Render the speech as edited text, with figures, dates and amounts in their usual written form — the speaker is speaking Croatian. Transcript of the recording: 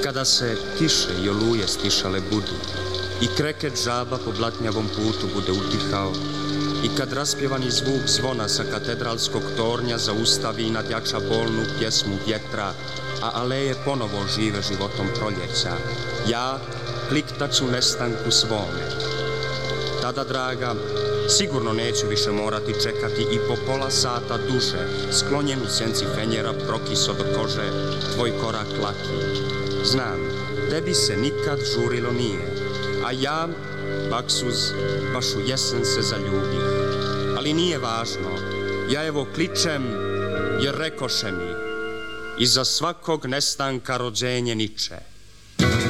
Kada se kiše i oluje stišale budu i kreket žaba po blatnjavom putu bude utihao i kad raspjevani zvuk zvona sa katedralskog tornja zaustavi i nadjača bolnu pjesmu vjetra, a aleje ponovo žive životom proljeća, ja kliktaću nestanku svome. Tada, draga, sigurno neću više morati čekati i po pola sata duže, sklonjen u senci fenjera prokiso do kože, tvoj korak laki. Znam, tebi se nikad žurilo nije, a ja, baksuz, baš u jesen se zaljubih. Ali nije važno, ja evo kličem jer rekoše mi, iza svakog nestanka rođenje niče.